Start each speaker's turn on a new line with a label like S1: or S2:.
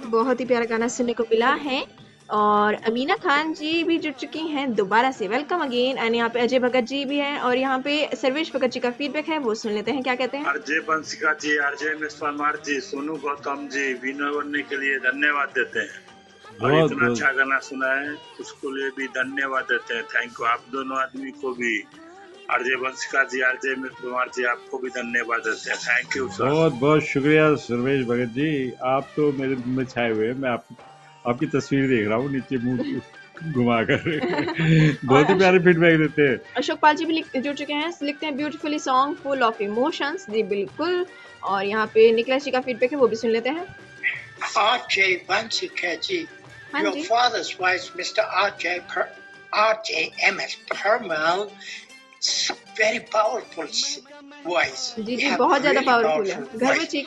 S1: बहुत ही प्यारा गाना सुनने को मिला है। और अमीना खान जी भी जुड़ चुकी हैं दोबारा से, वेलकम अगेन। एंड यहाँ पे अजय भगत जी भी हैं और यहाँ पे सर्वेश भगत जी का फीडबैक है, वो सुन लेते हैं क्या कहते हैं।
S2: आरजे बंसिका जी, आरजे मिस परमार जी, सोनू गौतम जी, विनय बनने के लिए धन्यवाद देते हैं और
S3: बहुत
S2: इतना
S3: बहुत
S2: अच्छा गाना सुना है उसको लिए भी धन्यवाद देते हैं। थैंक यू आप दोनों आदमी को भी, आरजे बंसिका जी, आरजे मिस परमार जी, आपको भी धन्यवाद देते हैं। Thank you sir.
S3: बहुत बहुत शुक्रिया सर्वेश भगत जी, आप तो मेरे दिल में छाए हुए हैं। मैं आपकी तस्वीर देख रहा हूँ नीचे मुंह घुमाकर बहुत ही प्यारे फीडबैक देते हैं।
S1: अशोक पाल जी भी जुड़ चुके हैं, लिखते हैं beautifully song full of emotions. जी बिल्कुल। और यहाँ पे निकलेश जी का फीडबैक है, वो भी सुन लेते हैं।
S4: आरजे बंसिका जी,
S1: हाँ
S4: your
S1: ji.
S4: father's wife, Mr. RJMS Permal, very powerful voice.
S1: Ji
S4: You
S1: ji
S4: have
S1: बहुत ज्यादा
S4: really
S1: पावरफुल है,
S4: powerful
S1: घर में
S4: voice.
S1: चीख